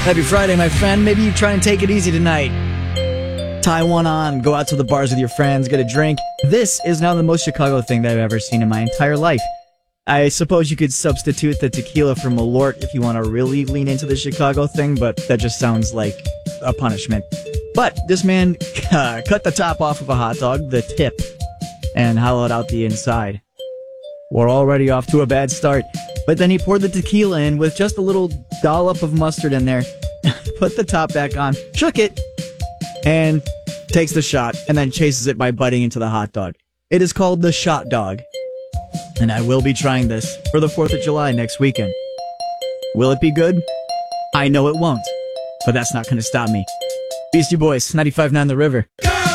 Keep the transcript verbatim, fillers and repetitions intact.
Happy Friday, my friend. Maybe you try and take it easy tonight. Tie one on, go out to the bars with your friends, get a drink. This is now the most Chicago thing that I've ever seen in my entire life. I suppose you could substitute the tequila for Malort if you want to really lean into the Chicago thing, but that just sounds like a punishment. But this man uh, cut the top off of a hot dog, the tip, and hollowed out the inside. We're already off to a bad start. But then he poured the tequila in with just a little dollop of mustard in there, put the top back on, shook it, and takes the shot, and then chases it by biting into the hot dog. It is called the Shot Dog. And I will be trying this for the fourth of July next weekend. Will it be good? I know it won't. But that's not going to stop me. Beastie Boys, ninety-five point nine The River. Go!